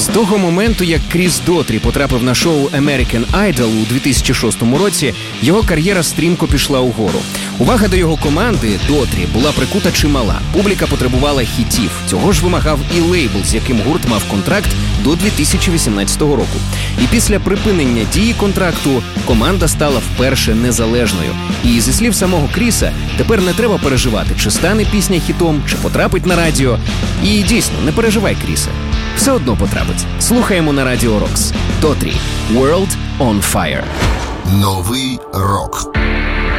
того моменту, як Кріс Дотрі потрапив на шоу American Idol у 2006 році, його кар'єра стрімко пішла угору. Увага до його команди Дотрі була прикута чимала. Публіка потребувала хітів. Цього ж вимагав і лейбл, з яким гурт мав контракт до 2018 року. І після припинення дії контракту команда стала вперше незалежною. І зі слів самого Кріса, тепер не треба переживати, чи стане пісня хітом, чи потрапить на радіо. І дійсно, не переживай, Крісе. Все одно потрапить. Слухаємо на Радіо Рокс. Дотрі. World on Fire. Новий рок.